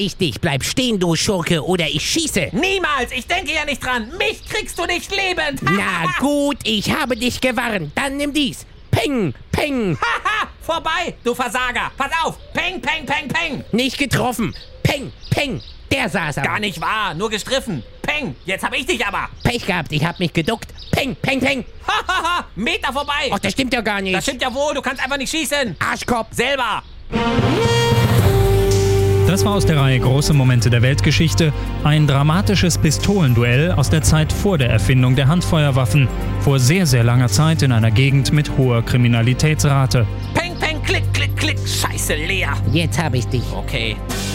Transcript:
ich dich. Bleib stehen, du Schurke, oder ich schieße. Niemals! Ich denke ja nicht dran! Mich kriegst du nicht lebend! Na gut, ich habe dich gewarnt. Dann nimm dies. Peng, peng. Haha! Vorbei, du Versager! Pass auf! Peng, peng, peng, peng! Nicht getroffen. Peng, peng. Der saß aber. Gar nicht wahr, nur gestriffen. Peng! Jetzt hab ich dich aber! Pech gehabt, ich hab mich geduckt. Peng, peng, peng. Hahaha! Meter vorbei! Ach, das stimmt ja gar nicht. Das stimmt ja wohl, du kannst einfach nicht schießen! Arschkopf. Selber! Das war aus der Reihe Große Momente der Weltgeschichte ein dramatisches Pistolenduell aus der Zeit vor der Erfindung der Handfeuerwaffen, vor sehr, sehr langer Zeit in einer Gegend mit hoher Kriminalitätsrate. Peng, peng, klick, klick, klick! Scheiße, leer! Jetzt hab ich dich. Okay.